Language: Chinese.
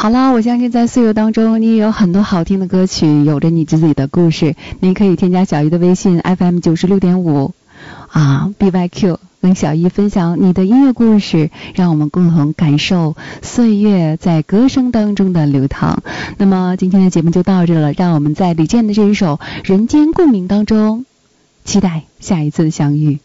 好了，我相信在岁月当中你也有很多好听的歌曲，有着你自己的故事。您可以添加小姨的微信 FM96.5BYQ， 跟小姨分享你的音乐故事，让我们共同感受岁月在歌声当中的流淌。那么今天的节目就到这了，让我们在李健的这一首《人间共鸣》当中期待下一次的相遇。